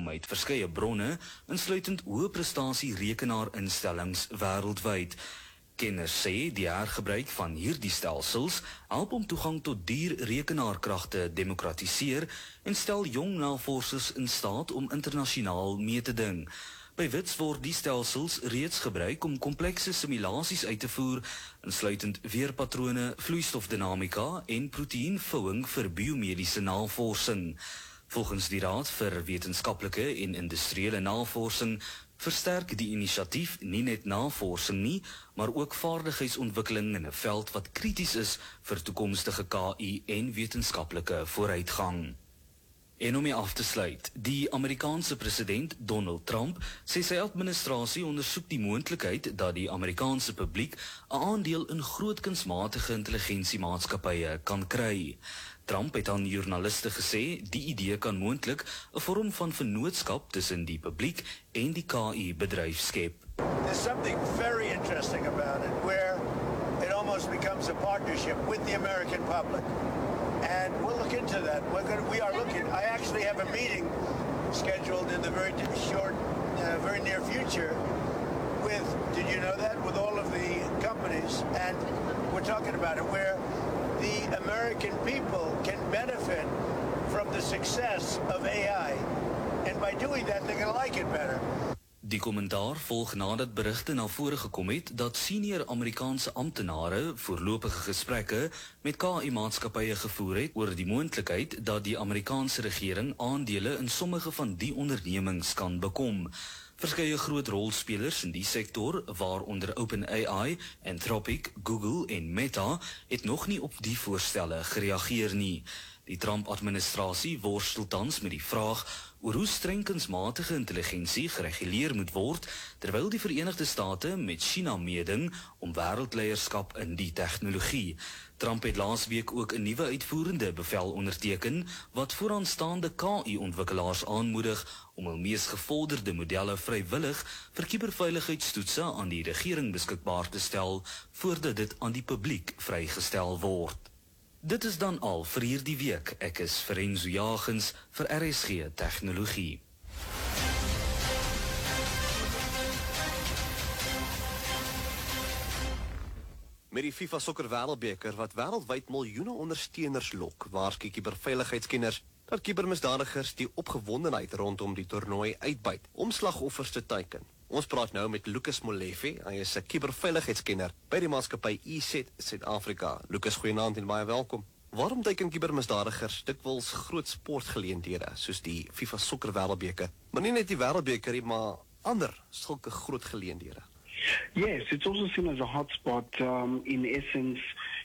uit verskeie bronne, insluitend hoë prestasie rekenaarinstellings wêreldwyd. Kenners sê die hergebruik van hierdie stelsels help om toegang tot duur rekenaarkrag te demokratiseer en stel jong navorsers in staat om internasionaal mee te ding. By Wits word die stelsels reeds gebruik om komplekse simulasies uit te voer, insluitend weerpatrone, vloeistofdinamika en proteïenvouing vir biomediese navorsing. Volgens die Raad vir Wetenskaplike en Industriële Navorsing versterk die inisiatief nie net navorsing nie, maar ook vaardigheidsontwikkeling in 'n veld wat krities is vir toekomstige KI en wetenskaplike vooruitgang. En om mee af te sluit, die Amerikaanse president Donald Trump sê sy administrasie ondersoek die moontlikheid dat die Amerikaanse publiek 'n aandeel in groot kunsmatige intelligensiemaatskappye kan kry. Trump het aan joernaliste gesê die idee kan moontlik 'n vorm van vennootskap tussen die publiek en die KI-bedryf skep. There's something very interesting about it where it almost becomes a partnership with the American public. And we'll look into that. We are looking. I actually have a meeting scheduled in the very near future with, did you know that, with all of the companies, and we're talking about it, where the American people can benefit from the success of AI, and by doing that, they're going to like it better. Die kommentaar volg nadat berigte na vore gekom het dat senior Amerikaanse amptenare voorlopige gesprekke met KI-maatskappye gevoer het oor die moontlikheid dat die Amerikaanse regering aandele in sommige van die ondernemings kan bekom. Verskeie groot rolspelers in die sektor, waaronder OpenAI, Anthropic, Google en Meta, het nog nie op die voorstelle gereageer nie. Die Trump-administrasie worstel tans met die vraag oor hoe streng kunsmatige intelligensie gereguleer moet word, terwyl die Verenigde State met China meeding om wêreldleierskap in die tegnologie. Trump het laasweek ook 'n nuwe uitvoerende bevel onderteken wat vooraanstaande KI-ontwikkelaars aanmoedig om hul mees gevorderde modelle vrywillig vir kuberveiligheidstoetse aan die regering beskikbaar te stel voordat dit aan die publiek vrygestel word. Dit is dan al vir hierdie week. Ek is Ferenzo Jagens vir RSG Tegnologie. Met die FIFA Sokker Wêreldbeker wat wêreldwyd miljoene ondersteuners lok, waarsku kuberveiligheidskenners dat kubermisdadigers die opgewondenheid rondom die toernooi uitbuit om slagoffers te teiken. Ons praat nou met Lucas Molefe, hy is 'n kuberveiligheidskenner by die maatskappy EZ Suid-Afrika. Lucas, goeienaand en baie welkom. Waarom teiken kubermisdadigers dikwels groot sportgeleenthede soos die FIFA Sokker Wêreldbeker, maar nie net die Wêreldbeker nie, maar ander sulke groot geleenthede? Yes, it's also seen as a hotspot. In essence,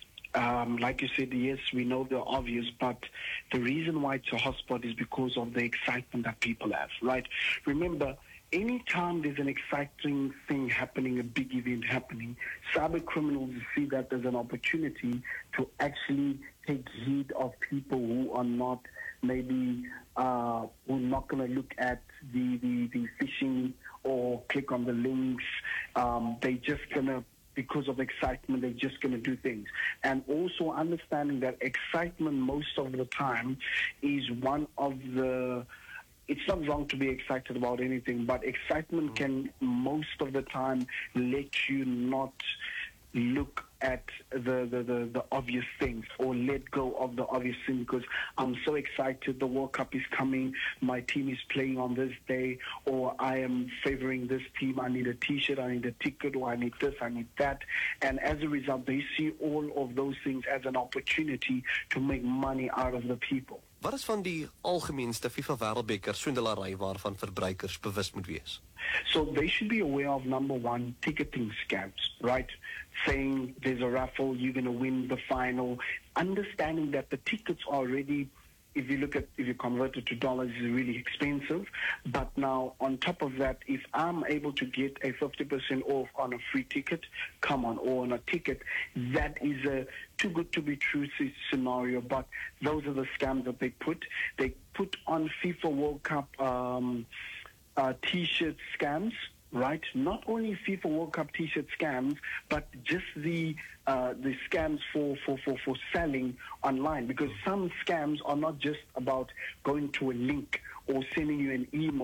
like you said, yes, we know the obvious, but the reason why it's a hotspot is because of the excitement that people have, right? Remember, anytime there's an exciting thing happening, a big event happening, cyber criminals see that as an opportunity to actually take heed of people who are not maybe who are not going to look at the phishing or click on the links. They're just going to, because of excitement, they're just going to do things. And also understanding that excitement most of the time is one of the, it's not wrong to be excited about anything, but excitement can most of the time let you not look at the obvious things or let go of the obvious thing, because I'm so excited, the World Cup is coming, my team is playing on this day, or I am favoring this team, I need a t-shirt, I need a ticket, or I need this, I need that. And as a result, they see all of those things as an opportunity to make money out of the people. Wat is van die algemeenste FIFA Wêreldbeker swindelary waarvan verbruikers bewus moet wees? So they should be aware of, number one, ticketing scams, right? Saying there's a raffle, you're going to win the final. Understanding that the tickets are already, if you convert it to dollars, is really expensive. But now, on top of that, if I'm able to get a 50% off on a free ticket, come on, or on a ticket, that is a too good to be true scenario. But those are the scams that they put. They put on FIFA World Cup T-shirt scams, right? Not only FIFA World Cup T-shirt scams, but just the scams for selling online. Because some scams are not just about going to a link or sending you an email.